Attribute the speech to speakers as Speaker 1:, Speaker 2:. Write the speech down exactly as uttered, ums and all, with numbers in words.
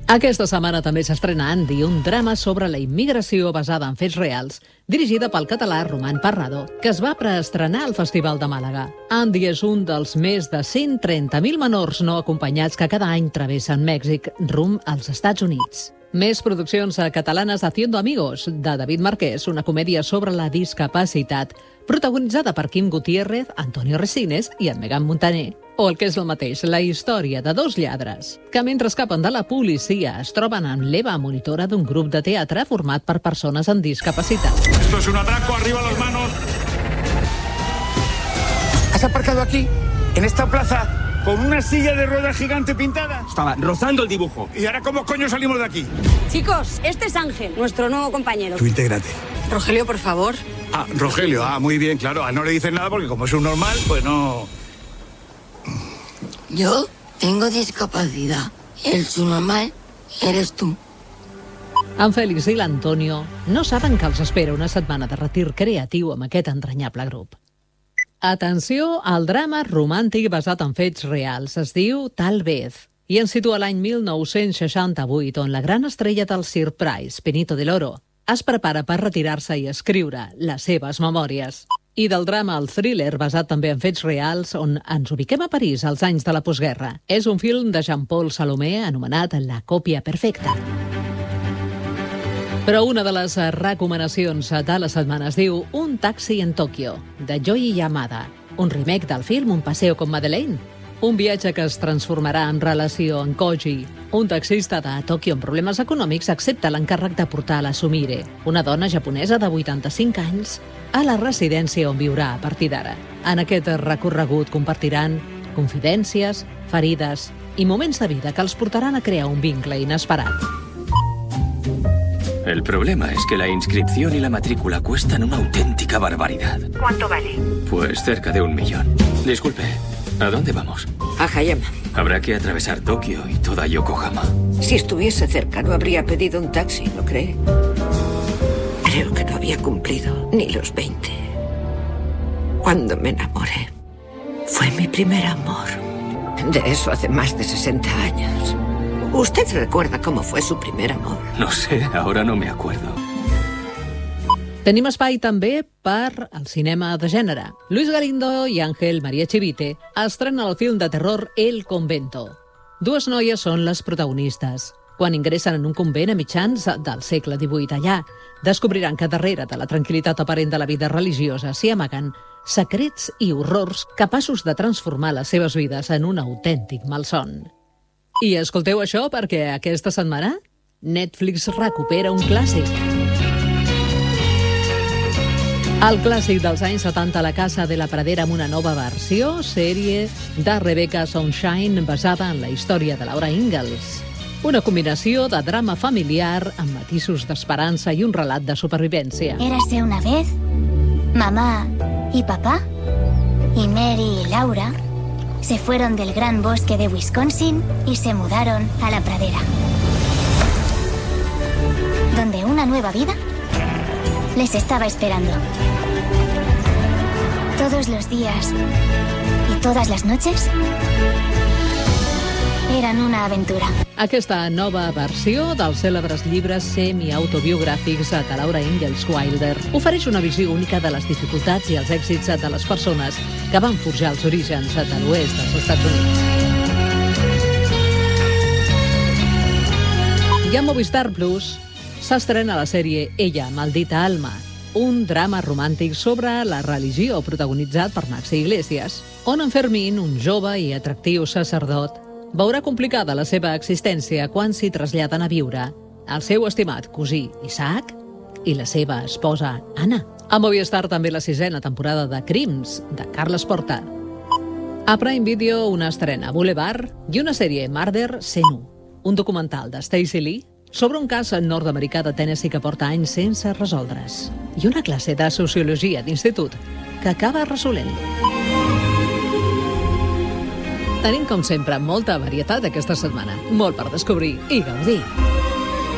Speaker 1: Aquesta setmana també s'estrena Andy, un drama sobre la immigració basada en fets reals, dirigida pel català Roman Parrado, que es va preestrenar al Festival de Màlaga. Andy és un dels més de cent trenta mil menors no acompanyats que cada any travessen Mèxic rumb als Estats Units. Més produccions catalanes Haciendo Amigos, de David Marquès, una comèdia sobre la discapacitat, protagonitzada per Quim Gutiérrez, Antonio Resines i en Megan Montaner. O el que és el mateix, la història de dos lladres que mentre escapen de la policia es troben amb l'Eva monitora d'un grup de teatre format per persones amb discapacitat.
Speaker 2: Esto es un atraco, arriba las manos.
Speaker 3: ¿Has aparcado aquí, en esta plaza, con una silla de ruedas gigante pintada?
Speaker 2: Estaba rozando el dibujo.
Speaker 3: ¿Y ahora cómo coño salimos de aquí?
Speaker 4: Chicos, este es Ángel, nuestro nuevo compañero.
Speaker 3: Tú intégrate.
Speaker 4: Rogelio, por favor.
Speaker 3: Ah, Rogelio, ah, muy bien, claro. Ah, no le dices nada porque como es un normal, pues no...
Speaker 5: Yo tengo discapacidad. El subnormal eres tú.
Speaker 1: En Fèlix i l'Antonio no saben que els espera una setmana de retir creatiu amb aquest entranyable grup. Atenció al drama romàntic basat en fets reals. Es diu Tal vez i ens situa l'any mil nou-cents seixanta-vuit, on la gran estrella del Sir Price, Benito del Oro, es prepara per retirar-se i escriure les seves memòries. I del drama al thriller, basat també en fets reals, on ens ubiquem a París als anys de la postguerra. És un film de Jean-Paul Salomé anomenat La còpia perfecta. Però una de les recomanacions de la setmana es diu Un taxi en Tòquio, de Joy Yamada, un remake del film Un paseo con Madeleine. Un viatge que es transformarà en relació amb Koji, un taxista de Tòquio amb problemes econòmics, accepta l'encàrrec de portar la Sumire, una dona japonesa de vuitanta-cinc anys, a la residència on viurà a partir d'ara. En aquest recorregut compartiran confidències, ferides i moments de vida que els portaran a crear un vincle inesperat.
Speaker 6: El problema es que la inscripción y la matrícula cuestan una auténtica barbaridad.
Speaker 7: ¿Cuánto vale?
Speaker 6: Pues cerca de un millón. Disculpe, ¿a dónde vamos?
Speaker 8: A Hayama.
Speaker 6: Habrá que atravesar Tokio y toda Yokohama.
Speaker 8: Si estuviese cerca, no habría pedido un taxi, ¿no cree? Creo que no había cumplido ni los veinte. Cuando me enamoré, fue mi primer amor. De eso hace más de sesenta años. ¿Usted recuerda cómo fue su primer amor?
Speaker 6: No sé, ahora no me acuerdo.
Speaker 1: Tenim espai també per al cinema de gènere. Luis Galindo i Ángel María Chivite estrenen el film de terror El Convento. Dues noies són les protagonistes. Quan ingressen en un convent a mitjans del segle divuit allà, descobriran que darrere de la tranquil·litat aparent de la vida religiosa s'hi amaguen secrets i horrors capaços de transformar les seves vides en un autèntic malson. I escolteu això perquè aquesta setmana Netflix recupera un clàssic. El clàssic dels anys setanta, La casa de la pradera, amb una nova versió, sèrie de Rebecca Sunshine, basada en la història de Laura Ingalls. Una combinació de drama familiar amb matisos d'esperança i un relat de supervivència.
Speaker 9: Érase una vez mamá y papá, y Mary y Laura se fueron del gran bosque de Wisconsin y se mudaron a la pradera, donde una nueva vida les estaba esperando. Todos los días y todas las noches eren una aventura.
Speaker 1: Aquesta nova versió dels cèlebres llibres semi-autobiogràfics de Laura Ingalls Wilder ofereix una visió única de les dificultats i els èxits de les persones que van forjar els orígens de l'oest dels Estats Units. I a Movistar Plus s'estrena la sèrie Ella, maldita alma, un drama romàntic sobre la religió protagonitzat per Maxi Iglesias, on en Fermín, un jove i atractiu sacerdot, veurà complicada la seva existència quan s'hi traslladen a viure el seu estimat cosí Isaac i la seva esposa Anna. A Movistar també la sisena temporada de Crims, de Carles Porta. A Prime Video una estrena, Boulevard, i una sèrie, Murder Senu, un documental de Stacey Lee sobre un cas nord-americà de Tennessee que porta anys sense resoldre's, i una classe de sociologia d'institut que acaba resolent-lo. Tenim, com sempre, molta varietat aquesta setmana, molt per descobrir i gaudir.